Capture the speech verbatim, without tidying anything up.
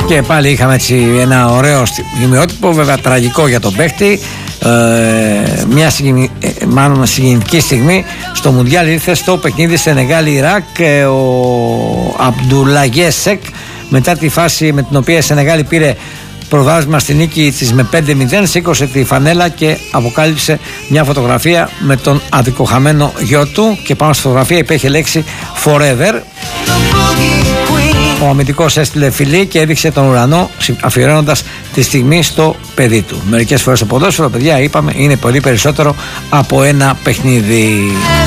Και πάλι είχαμε έτσι ένα ωραίο στιγμιότυπο, βέβαια τραγικό για τον παίχτη. Ε, μια συγκινη, ε, μάλλον συγκινητική στιγμή στο Μουντιάλ ήρθε στο παιχνίδι Σενεγάλη-Ιράκ ε, ο Αμπντουλαγέσεκ, μετά τη φάση με την οποία η Σενεγάλη πήρε προβάδισμα στη νίκη της με πέντε μηδέν, σήκωσε τη φανέλα και αποκάλυψε μια φωτογραφία με τον αδικοχαμένο γιο του και πάνω στη φωτογραφία υπήρχε λέξη Forever. Ο αμυντικός έστειλε φιλί και έδειξε τον ουρανό, αφιερώνοντας τη στιγμή στο παιδί του. Μερικές φορές το ποδόσφαιρο, παιδιά, είπαμε, είναι πολύ περισσότερο από ένα παιχνίδι.